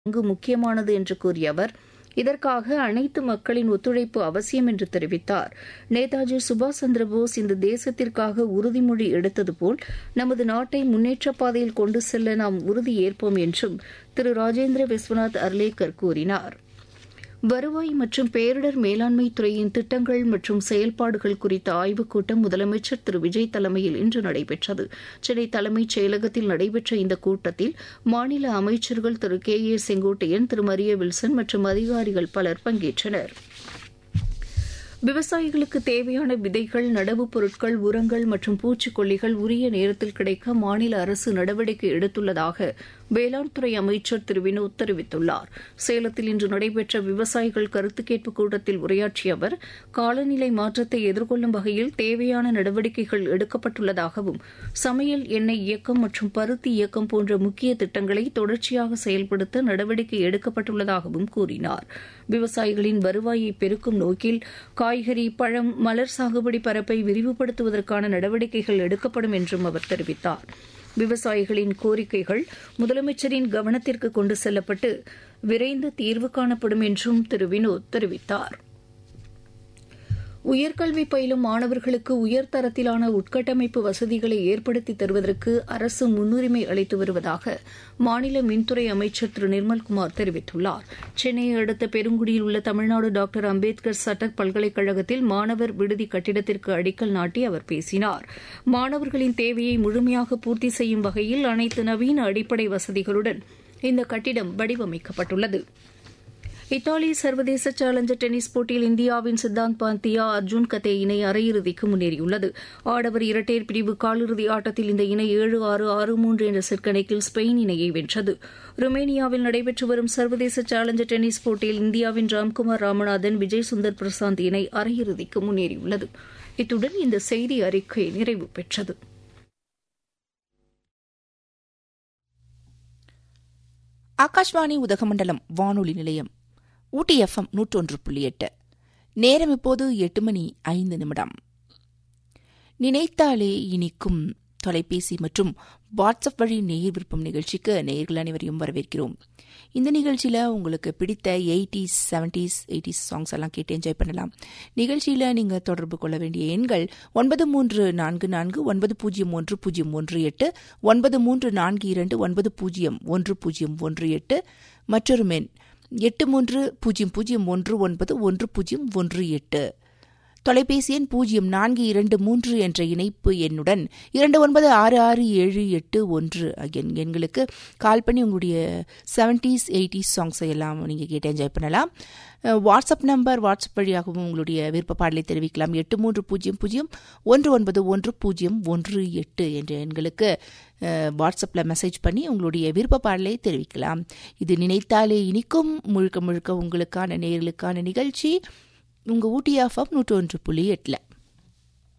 பங்கு முக்கியமானது என்று கூறிய அவர், இதற்காக அனைத்து மக்களின் ஒத்துழைப்பு அவசியம் என்று தெரிவித்தார். நேதாஜி சுபாஷ் சந்திரபோஸ் இந்த தேசத்திற்காக உறுதிமொழி எடுத்தது போல் நமது நாட்டை முன்னேற்ற பாதையில் கொண்டு செல்ல நாம் உறுதியேற்போம் என்றும் திரு ராஜேந்திர விஸ்வநாத் அர்லேக்கர் கூறினார். வருவாய் மற்றும் பேரிடர் மேலாண்மை துறையின் திட்டங்கள் மற்றும் செயல்பாடுகள் குறித்த ஆய்வுக் கூட்டம் முதலமைச்சர் திரு விஜய் தலைமையில் இன்று நடைபெற்றது. சென்னை தலைமைச் செயலகத்தில் நடைபெற்ற இந்த கூட்டத்தில் மாநில அமைச்சர்கள் திரு K A Sengottaiyan, Thiru Maria Wilson மற்றும் அதிகாரிகள் பலர் பங்கேற்றனர். விவசாயிகளுக்கு தேவையான விதைகள், நடவுப் பொருட்கள், உரங்கள் மற்றும் பூச்சிக்கொல்லிகள் உரிய நேரத்தில் கிடைக்க மாநில அரசு நடவடிக்கை எடுத்துள்ளதாக வேளாண் துறை அமைச்சர் திரு வினோத் தெரிவித்துள்ளார். சேலத்தில் இன்று நடைபெற்ற விவசாயிகள் கருத்து கேட்புக் கூட்டத்தில் உரையாற்றிய அவர், காலநிலை மாற்றத்தை எதிர்கொள்ளும் வகையில் தேவையான நடவடிக்கைகள் எடுக்கப்பட்டுள்ளதாகவும், சமையல் எண்ணெய் இயக்கம் மற்றும் பருத்தி இயக்கம் போன்ற முக்கிய திட்டங்களை தொடர்ச்சியாக செயல்படுத்த நடவடிக்கை எடுக்கப்பட்டுள்ளதாகவும் கூறினார். விவசாயிகளின் வருவாயை பெருக்கும் நோக்கில் காய்கறி, பழம், மலர் சாகுபடி பரப்பை விரிவுபடுத்துவதற்கான நடவடிக்கைகள் எடுக்கப்படும் என்றும் அவர் தெரிவித்தார். விவசாயிகளின் கோரிக்கைகள் முதலமைச்சரின் கவனத்திற்கு கொண்டு செல்லப்பட்டு விரைந்து தீர்வு காணப்படும் என்றும் திரு வினோத் தெரிவித்தார். உயர்கல்வி பயிலும் மாணவர்களுக்கு உயர்தரத்திலான உட்கட்டமைப்பு வசதிகளை ஏற்படுத்தி தருவதற்கு அரசு முன்னுரிமை அளித்து வருவதாக மாநில மின்துறை அமைச்சர் திரு நிர்மல்குமார் தெரிவித்துள்ளார். சென்னையை அடுத்த பெருங்குடியில் உள்ள தமிழ்நாடு டாக்டர் அம்பேத்கர் சட்ட பல்கலைக்கழகத்தில் மாணவர் விடுதி கட்டிடத்திற்கு அடிக்கல் நாட்டி அவர் பேசினார். மாணவர்களின் தேவையை முழுமையாக பூர்த்தி செய்யும் வகையில் அனைத்து நவீன அடிப்படை வசதிகளுடன் இந்த கட்டிடம் வடிவமைக்கப்பட்டுள்ளது. இத்தாலி சர்வதேச சேலஞ்சர் டென்னிஸ் போட்டியில் இந்தியாவின் சித்தாந்த் பாந்தியா, அர்ஜுன் கதே இணை அரையிறுதிக்கு முன்னேறியுள்ளது. ஆடவர் இரட்டையர் பிரிவு காலிறுதி ஆட்டத்தில் இந்த இணை 7-6, 6-3 என்ற செட் கணக்கில் ஸ்பெயின் இணையை வென்றது. ருமேனியாவில் நடைபெற்று வரும் சர்வதேச சேலஞ்சர் டென்னிஸ் போட்டியில் இந்தியாவின் ராம்குமார் ராமநாதன், விஜய் சுந்தர் பிரசாந்த் இணை அரையிறுதிக்கு முன்னேறியுள்ளது. இத்துடன் இந்த செய்தி அறிக்கை நிறைவு பெற்றது. ஆகாஷ்வாணி உதகமண்டலம் வானொலி நிலையம் ஊட்டி FM 101.8. நேரம் இப்போது 8:05. நினைத்தாலே இனிக்கும் தொலைபேசி மற்றும் வாட்ஸ்அப் வழி நேயர் விருப்பம் நிகழ்ச்சிக்கு நேயர்கள் அனைவரையும் வரவேற்கிறோம். இந்த நிகழ்ச்சியில் உங்களுக்கு பிடித்த 80s, 70s, 80s சாங்ஸ் எல்லாம் கேட்டு என்ஜாய் பண்ணலாம். நிகழ்ச்சியில் நீங்கள் தொடர்பு கொள்ள வேண்டிய எண்கள் 9344901018, 9342901018, மற்றொரு மென் 8300191018. தொலைபேசி எண் 0423 என்ற இணைப்பு எண்ணுடன் 296678 ஆகிய எண்களுக்கு கால் பண்ணி உங்களுடைய 70s, 80s சாங்ஸை எல்லாம் நீங்கள் கேட்டு என்ஜாய் பண்ணலாம். வாட்ஸ்அப் நம்பர், வாட்ஸ்அப் வழியாகவும் உங்களுடைய விருப்ப பாடலை தெரிவிக்கலாம். 8300191018 என்ற எண்களுக்கு வாட்ஸ்அப்பில் மெசேஜ் பண்ணி உங்களுடைய விருப்ப பாடலை தெரிவிக்கலாம். இது நினைத்தாலே இனிக்கும் முழுக்க முழுக்க உங்களுக்கான நேயர்களுக்கான நிகழ்ச்சி. உங்கள் ஊட்டி FM 101.8.